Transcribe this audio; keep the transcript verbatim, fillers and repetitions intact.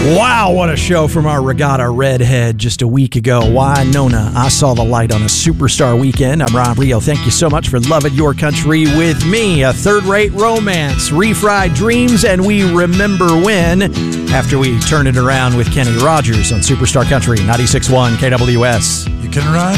Wow, what a show from our Regatta Redhead just a week ago. Wynonna, I Saw the Light on a Superstar Weekend. I'm Rob Rio. Thank you so much for loving your country with me. A third-rate romance, refried dreams, and we remember when after we turn it around with Kenny Rogers on Superstar Country ninety-six point one K W S. You can ride